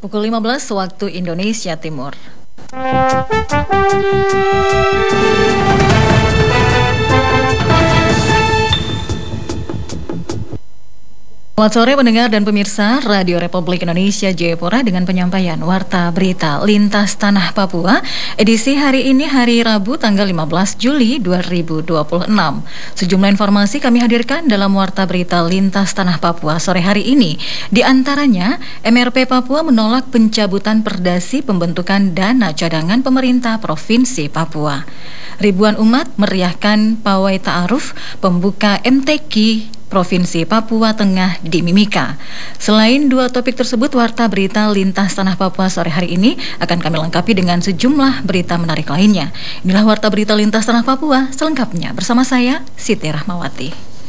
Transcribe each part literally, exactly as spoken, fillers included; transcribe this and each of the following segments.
Pukul lima belas waktu Indonesia Timur. Selamat sore pendengar dan pemirsa Radio Republik Indonesia Jayapura dengan penyampaian Warta Berita Lintas Tanah Papua edisi hari ini hari Rabu tanggal lima belas Juli dua ribu dua puluh enam. Sejumlah informasi kami hadirkan dalam Warta Berita Lintas Tanah Papua sore hari ini. Di antaranya, M R P Papua menolak pencabutan perdasi pembentukan dana cadangan pemerintah Provinsi Papua. Ribuan umat meriahkan pawai ta'aruf pembuka M T Q Provinsi Papua Tengah di Mimika. Selain dua topik tersebut, Warta Berita Lintas Tanah Papua sore hari ini akan kami lengkapi dengan sejumlah berita menarik lainnya. Inilah Warta Berita Lintas Tanah Papua selengkapnya bersama saya, Siti Rahmawati.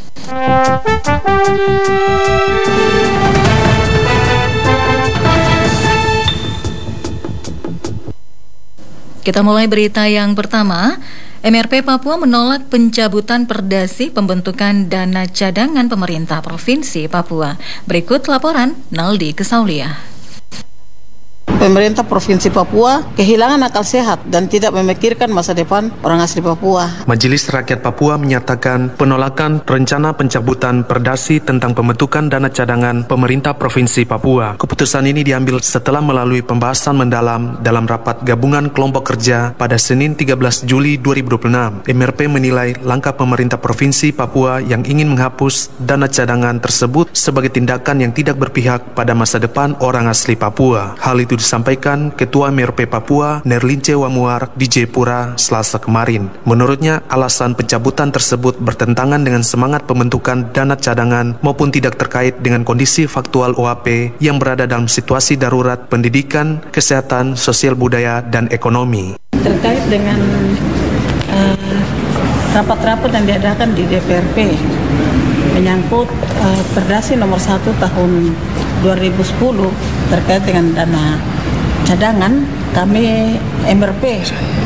Kita mulai berita yang pertama. M R P Papua menolak pencabutan perdasi pembentukan dana cadangan pemerintah Provinsi Papua. Berikut laporan Naldi Kesaulia. Pemerintah Provinsi Papua kehilangan akal sehat dan tidak memikirkan masa depan orang asli Papua. Majelis Rakyat Papua menyatakan penolakan rencana pencabutan perdasi tentang pembentukan dana cadangan pemerintah Provinsi Papua. Keputusan ini diambil setelah melalui pembahasan mendalam dalam rapat gabungan kelompok kerja pada Senin tiga belas Juli dua ribu dua puluh enam. M R P menilai langkah pemerintah Provinsi Papua yang ingin menghapus dana cadangan tersebut sebagai tindakan yang tidak berpihak pada masa depan orang asli Papua. Hal itu disampaikan Ketua M R P Papua Nerlince Wamuar di Jayapura Selasa kemarin. Menurutnya, alasan pencabutan tersebut bertentangan dengan semangat pembentukan dana cadangan maupun tidak terkait dengan kondisi faktual O A P yang berada dalam situasi darurat pendidikan, kesehatan, sosial budaya, dan ekonomi. Terkait dengan uh, rapat-rapat yang diadakan di D P R P menyangkut uh, Perdasi nomor satu tahun dua ribu sepuluh terkait dengan dana cadangan, kami M R P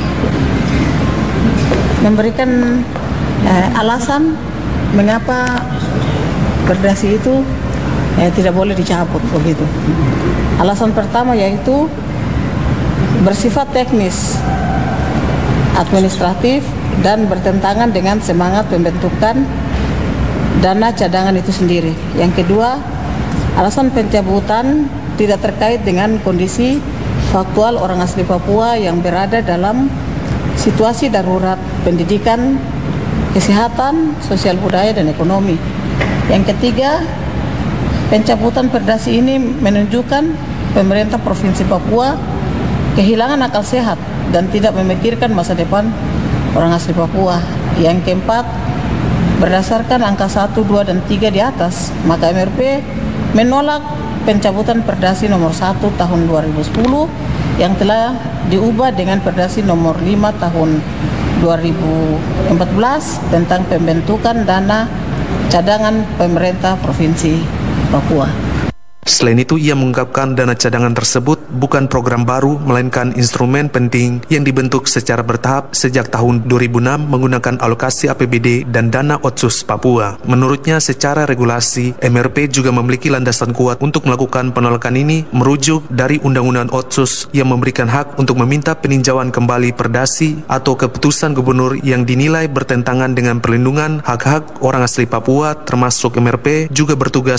memberikan eh, alasan mengapa perdasi itu eh, tidak boleh dicabut begitu. Alasan pertama yaitu bersifat teknis, administratif, dan bertentangan dengan semangat pembentukan dana cadangan itu sendiri. Yang kedua, alasan pencabutan tidak terkait dengan kondisi faktual orang asli Papua yang berada dalam situasi darurat pendidikan, kesehatan, sosial budaya, dan ekonomi. Yang ketiga, pencabutan perdasi ini menunjukkan pemerintah Provinsi Papua kehilangan akal sehat dan tidak memikirkan masa depan orang asli Papua. Yang keempat, berdasarkan angka satu, dua, dan tiga di atas, maka M R P menolak pencabutan Perdasi nomor satu tahun dua ribu sepuluh yang telah diubah dengan Perdasi nomor lima tahun dua ribu empat belas tentang pembentukan dana cadangan pemerintah Provinsi Papua. Selain itu, ia mengungkapkan dana cadangan tersebut bukan program baru, melainkan instrumen penting yang dibentuk secara bertahap sejak tahun dua ribu enam menggunakan alokasi A P B D dan dana Otsus Papua. Menurutnya, secara regulasi, M R P juga memiliki landasan kuat untuk melakukan penolakan ini merujuk dari Undang-Undang Otsus yang memberikan hak untuk meminta peninjauan kembali perdasi atau keputusan gubernur yang dinilai bertentangan dengan perlindungan hak-hak orang asli Papua, termasuk M R P juga bertugas